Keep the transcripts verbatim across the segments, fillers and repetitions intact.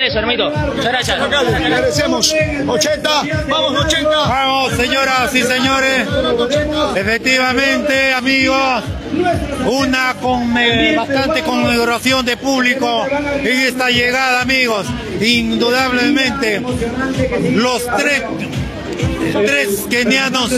eso, hermanito. Muchas gracias. Agradecemos. ochenta, vamos ochenta. Vamos, señoras y señores. Efectivamente, amigos, una con, eh, bastante conmemoración de público en esta llegada, amigos. Indudablemente, los tres... Tres kenianos,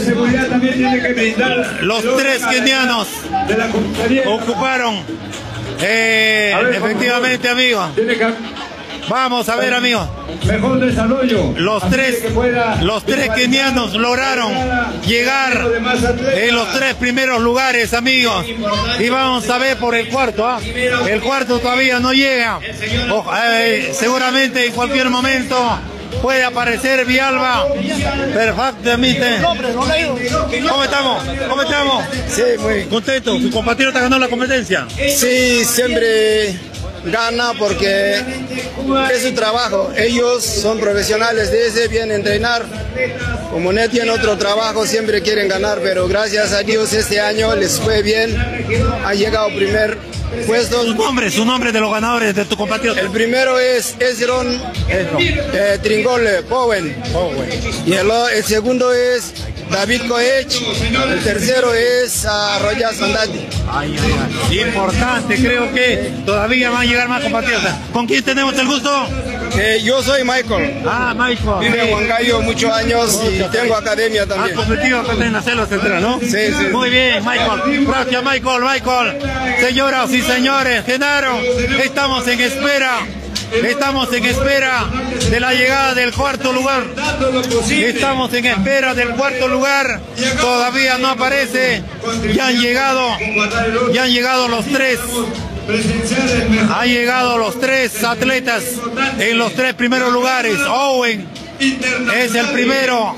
los tres kenianos ocuparon, eh, efectivamente, amigos. Vamos a ver, amigos. Los tres, los tres kenianos lograron llegar en los tres primeros lugares, amigos. Y vamos a ver por el cuarto, ¿ah? El cuarto todavía no llega. O, eh, seguramente en cualquier momento puede aparecer Villalba. Perfectamente. ¿Cómo estamos? ¿Cómo estamos? Sí, muy contento. ¿Tu compatriota ganó la competencia? Sí, siempre gana porque es su trabajo. Ellos son profesionales de ese, vienen a entrenar. Como no tienen otro trabajo, siempre quieren ganar, pero gracias a Dios este año les fue bien. Han llegado primer puesto. Su nombre, su nombre de los ganadores de tu compatriota. El primero es Esron eh, Tringole Powen. Y el, el segundo es David Coech. El tercero es uh, Rojas Sandati. Ay, ay, ay. Importante, creo que todavía van a llegar más compatriotas. ¿Con quién tenemos el gusto? Eh, yo soy Michael. Ah, Michael. Vive en Huancayo muchos años y tengo academia también. Has competido acá en la selva central, ¿no? Sí, sí. Muy bien, Michael. Gracias, Michael, Michael. Señoras y señores, Genaro, estamos en espera. Estamos en espera de la llegada del cuarto lugar. Estamos en espera del cuarto lugar. Todavía no aparece. Ya han llegado. Ya han llegado los tres. Han llegado los tres atletas en los tres primeros lugares. Owen es el primero.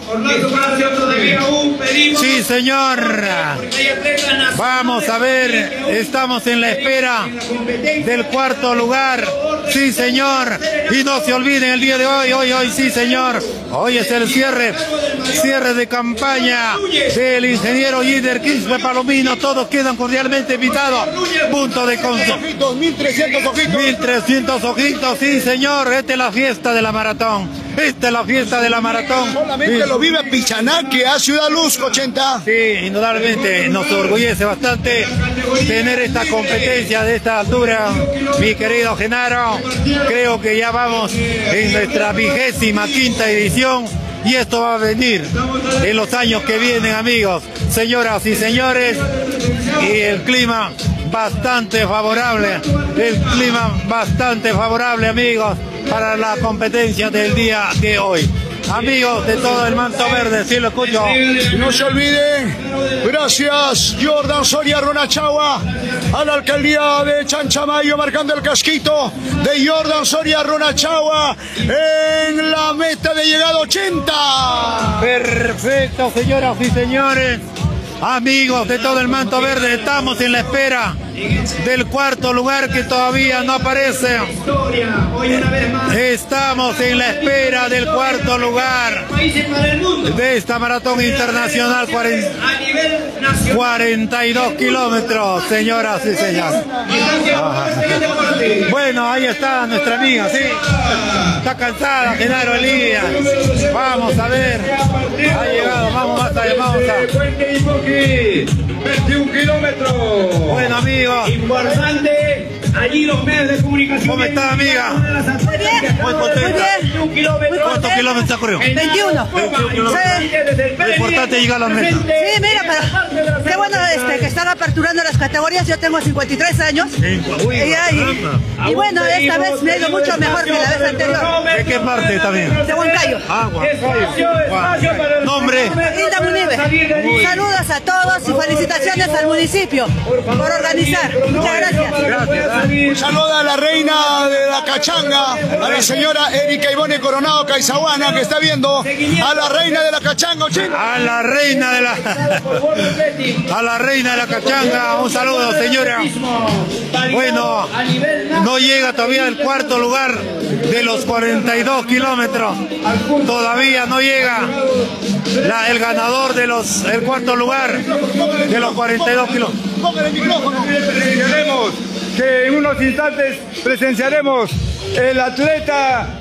Sí, señor. Vamos a ver. Estamos en la espera del cuarto lugar. Sí, señor. Y no se olviden el día de hoy. Hoy, hoy, sí, señor. Hoy es el cierre. Cierre de campaña del ingeniero Yider Quispe Palomino. Todos quedan cordialmente invitados. Punto de consumo. mil trescientos ojitos. mil trescientos ojitos, sí, señor. Esta es la fiesta de la maratón. Esta es la fiesta de la maratón. Solamente sí. Lo vive Pichanaque, a Ciudad Luz, ochenta. Sí, indudablemente nos orgullece bastante tener esta competencia de esta altura, mi querido Genaro. Creo que ya vamos en nuestra vigésima quinta edición y esto va a venir en los años que vienen, amigos, señoras y señores. Y el clima bastante favorable, el clima bastante favorable, amigos, para la competencia del día de hoy. Amigos de todo el manto verde, sí lo escucho. No se olviden, gracias Jordan Soria Ronachagua, a la alcaldía de Chanchamayo, marcando el casquito de Jordan Soria Ronachagua en la meta de llegada ochenta. Perfecto, señoras y señores. Amigos de todo el manto verde, estamos en la espera del cuarto lugar que todavía no aparece. Estamos en la espera del cuarto lugar de esta maratón internacional, cuarenta y dos kilómetros, señoras y señores. Bueno, ahí está nuestra amiga, sí. Está cansada, Genaro Elías. Vamos a ver. Ha llegado, vamos más allá, vamos a... veintiún kilómetros. Bueno, amigos. Importante. Allí los medios de comunicación. ¿Cómo está, amiga? Muy bien. Muy contenta. Muy bien. ¿Cuántos kilómetros corrió? veintiuno. Sí. Lo importante es llegar a la meta. Sí, mira, pero qué bueno este, que están aperturando las categorías. Yo tengo cincuenta y tres años. Uy, y, y, y bueno, esta vez me ha ido mucho mejor que la vez anterior. ¿De qué parte también? De Huancayo. Ah, Huancayo. ¿Nombre? Hilda Munive. Saludos a todos y felicitaciones al municipio por organizar. Muchas gracias. Gracias. Un saludo a la reina de la cachanga, a la señora Erika Ivone Coronado Caizahuana, que está viendo a la reina de la cachanga ochenta. A la reina de la a la reina de la cachanga, un saludo, señora. Bueno, no llega todavía el cuarto lugar de los cuarenta y dos kilómetros. Todavía no llega la, el ganador de los el cuarto lugar de los cuarenta y dos kilómetros. Presenciaremos que en unos instantes presenciaremos el atleta